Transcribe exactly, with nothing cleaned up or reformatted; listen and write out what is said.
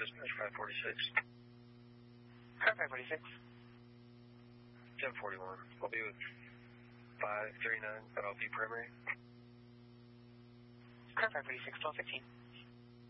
dispatch five forty-six. Car five forty-six. ten forty-one. I'll be with five thirty-nine, but I'll be primary. Car five forty-six, twelve fifteen.